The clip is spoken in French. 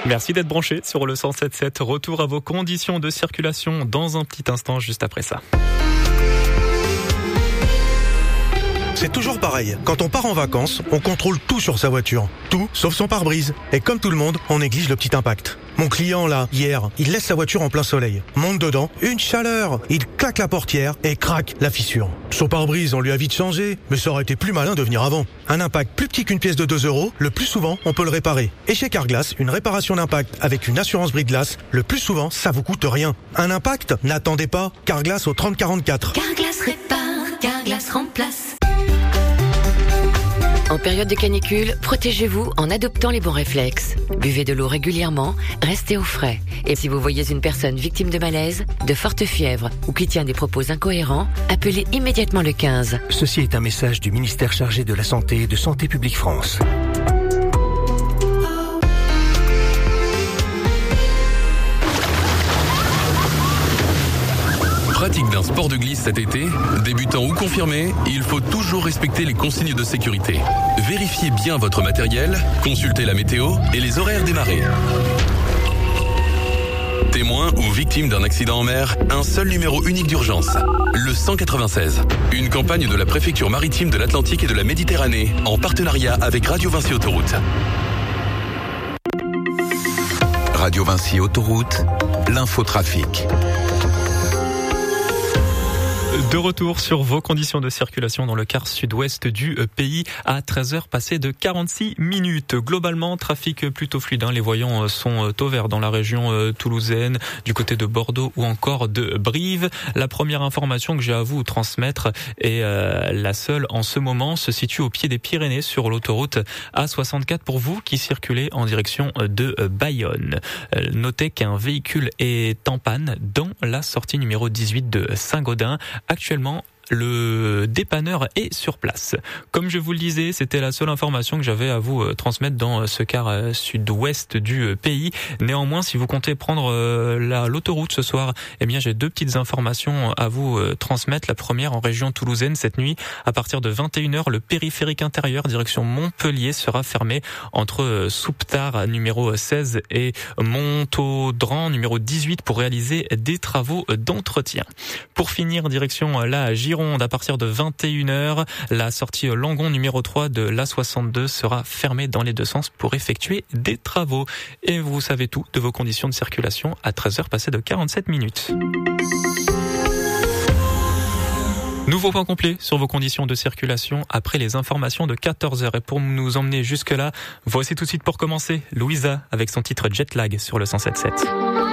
Merci d'être branché sur le 107.7. Retour à vos conditions de circulation dans un petit instant, juste après ça. C'est toujours pareil. Quand on part en vacances, on contrôle tout sur sa voiture. Tout, sauf son pare-brise. Et comme tout le monde, on néglige le petit impact. Mon client, là, hier, il laisse sa voiture en plein soleil. Monte dedans, une chaleur. Il claque la portière et craque la fissure. Son pare-brise, on lui a vite changé, mais ça aurait été plus malin de venir avant. Un impact plus petit qu'une pièce de 2 €, le plus souvent, on peut le réparer. Et chez Carglass, une réparation d'impact avec une assurance brise-glace, le plus souvent, ça vous coûte rien. Un impact? N'attendez pas. Carglass au 3044. Carglass répare, Carglass remplace. En période de canicule, protégez-vous en adoptant les bons réflexes. Buvez de l'eau régulièrement, restez au frais. Et si vous voyez une personne victime de malaise, de forte fièvre ou qui tient des propos incohérents, appelez immédiatement le 15. Ceci est un message du ministère chargé de la Santé et de Santé publique France. Pratique d'un sport de glisse cet été, débutant ou confirmé, il faut toujours respecter les consignes de sécurité. Vérifiez bien votre matériel, consultez la météo et les horaires des marées. Témoin ou victime d'un accident en mer, un seul numéro unique d'urgence, le 196. Une campagne de la préfecture maritime de l'Atlantique et de la Méditerranée, en partenariat avec Radio Vinci Autoroute. Radio Vinci Autoroute, l'infotrafic. De retour sur vos conditions de circulation dans le quart sud-ouest du pays à 13h passées de 46 minutes. Globalement, trafic plutôt fluide. Les voyants sont au vert dans la région toulousaine, du côté de Bordeaux ou encore de Brive. La première information que j'ai à vous transmettre est la seule en ce moment, se situe au pied des Pyrénées sur l'autoroute A64 pour vous qui circulez en direction de Bayonne. Notez qu'un véhicule est en panne dans la sortie numéro 18 de Saint-Gaudin. Actuellement, le dépanneur est sur place. Comme je vous le disais, c'était la seule information que j'avais à vous transmettre dans ce quart sud-ouest du pays. Néanmoins, si vous comptez prendre l'autoroute ce soir, eh bien, j'ai deux petites informations à vous transmettre. La première, en région toulousaine, cette nuit, à partir de 21h, le périphérique intérieur direction Montpellier sera fermé entre Souptard numéro 16 et Montaudran numéro 18 pour réaliser des travaux d'entretien. Pour finir, direction la Gironde, à partir de 21h, la sortie Langon numéro 3 de l'A62 sera fermée dans les deux sens pour effectuer des travaux. Et vous savez tout de vos conditions de circulation à 13h passées de 47 minutes. Nouveau point complet sur vos conditions de circulation après les informations de 14h. Et pour nous emmener jusque-là, voici tout de suite pour commencer Louisa avec son titre Jet Lag sur le 107.7.